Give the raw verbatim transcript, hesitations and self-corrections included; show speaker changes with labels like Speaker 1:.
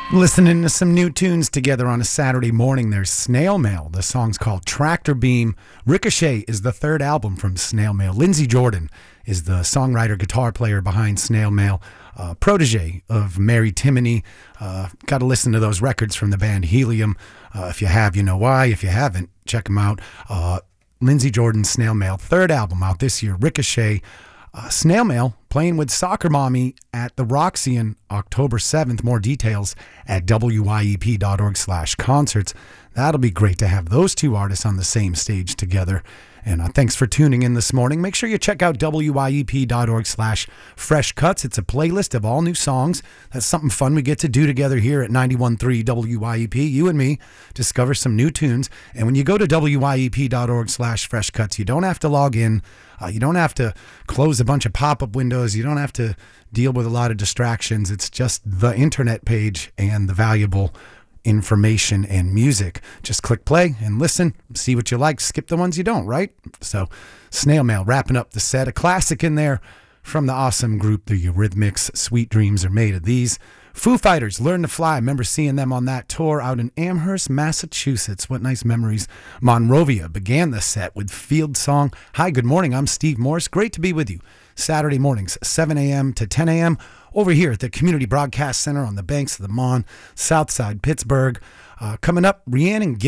Speaker 1: Listening to some new tunes together on a Saturday morning. There's Snail Mail. The song's called Tractor Beam. Ricochet is the third album from Snail Mail. Lindsey Jordan is the songwriter, guitar player behind Snail Mail. Uh, protege of Mary Timony. Uh, Got to listen to those records from the band Helium. Uh, if you have, you know why. If you haven't, check them out. Uh, Lindsey Jordan, Snail Mail, third album out this year. Ricochet. Uh, Snail Mail playing with Soccer Mommy at the Roxy on October seventh. More details at W Y E P dot org slash concerts. That'll be great to have those two artists on the same stage together. And uh, thanks for tuning in this morning. Make sure you check out W Y E P dot org slash fresh cuts. It's a playlist of all new songs. That's something fun we get to do together here at ninety-one point three W Y E P. You and me discover some new tunes. And when you go to W Y E P dot org slash fresh cuts, you don't have to log in. Uh, you don't have to close a bunch of pop-up windows. You don't have to deal with a lot of distractions. It's just the internet page and the valuable information and music. Just click play and listen, see what you like, skip the ones you don't, right? So Snail Mail wrapping up the set, a classic in there from the awesome group the Eurythmics. Sweet dreams are made of these. Foo Fighters, Learn to Fly. I remember seeing them on that tour out in Amherst, Massachusetts. What nice memories. Monrovia began the set with Field Song. Hi, good morning. I'm Steve Morse. Great to be with you. Saturday mornings, seven a.m. to ten a.m. over here at the Community Broadcast Center on the banks of the Mon, Southside Pittsburgh. Uh, coming up, Rhiannon Gill.